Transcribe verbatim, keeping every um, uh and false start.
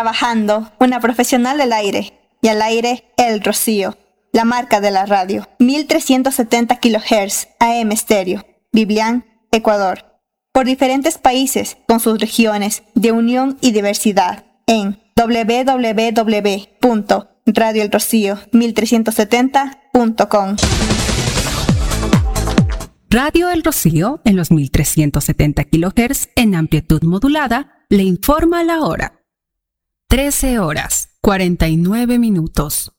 Trabajando, una profesional del aire. Y al aire, El Rocío, la marca de la radio. mil trescientos setenta kilohertz A M estéreo. Biblián, Ecuador. Por diferentes países con sus regiones de unión y diversidad en doble u doble u doble u punto radio el rocío mil trescientos setenta punto com. Radio El Rocío, en los mil trescientos setenta kilohertz en amplitud modulada, le informa la hora. trece horas, cuarenta y nueve minutos.